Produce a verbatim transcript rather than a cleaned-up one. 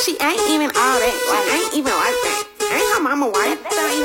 She ain't even all that. Like, ain't even like that. Ain't her mama white.